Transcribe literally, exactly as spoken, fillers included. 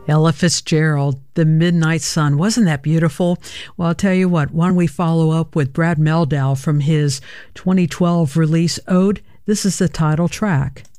Ella Fitzgerald, The Midnight Sun. Wasn't that beautiful? Well, I'll tell you what, why don't we follow up with Brad Mehldau from his twenty twelve release Ode? This is the title track.